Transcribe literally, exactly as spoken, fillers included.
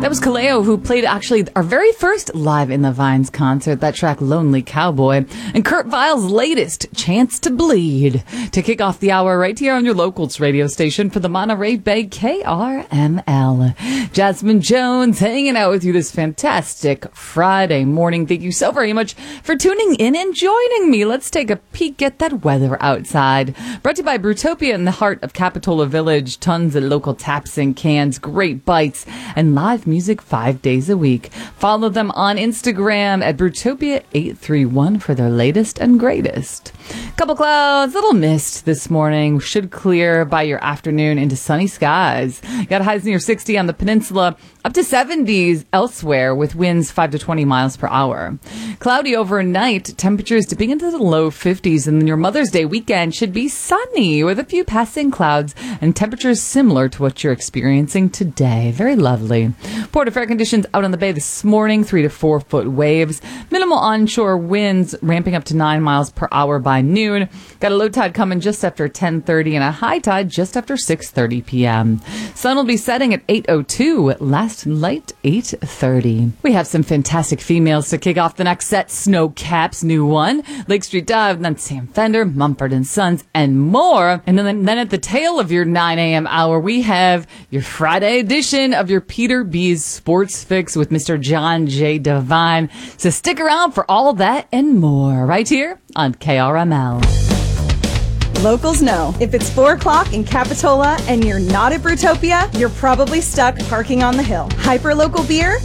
That was Kaleo, who played actually our very first Live in the Vines concert, that track Lonely Cowboy, and Kurt Vile's latest, Chance to Bleed, to kick off the hour right here on your locals radio station for the Monterey Bay K R M L. Jasmine Jones hanging out with you this fantastic Friday morning. Thank you so very much for tuning in and joining me. Let's take a peek at that weather outside. Brought to you by Brewtopia in the heart of Capitola Village. Tons of local taps and cans, great bites, and live music five days a week. Follow them on Instagram at Brewtopia eight three one for their latest and greatest. Couple clouds, little mist this morning. Should clear by your afternoon into sunny skies. Got highs near sixty on the peninsula, up to seventies elsewhere with winds five to twenty miles per hour. Cloudy overnight, temperatures dipping into the low fifties, and then your Mother's Day weekend should be sunny with a few passing clouds and temperatures similar to what you're experiencing today. Very lovely. Port of fair conditions out on the bay this morning, three to four foot waves. Minimal onshore winds ramping up to nine miles per hour by noon. Got a low tide coming just after ten thirty and a high tide just after six thirty p.m. Sun will be setting at eight oh two, last light eight thirty. We have some fantastic females to kick off the next set. Snowcap's new one, Lake Street Dive, then Sam Fender, Mumford and Sons, and more. And then, then at the tail of your nine a.m. hour, we have your Friday edition of your Peter B's Sports Fix with Mister John J. Devine. So stick around for all that and more right here on K R M L. Locals know, if it's four o'clock in Capitola and you're not at Brewtopia, you're probably stuck parking on the hill. Hyperlocal beer